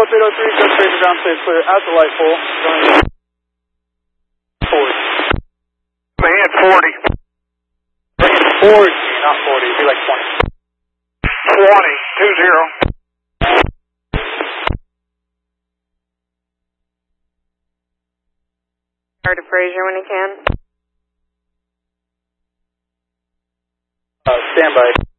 803, just Fraser ground space clear at the light pole. Going 40. Man, 40. 40, not 40, it'd be like 20. 20, 20. To Fraser when he can. Stand by.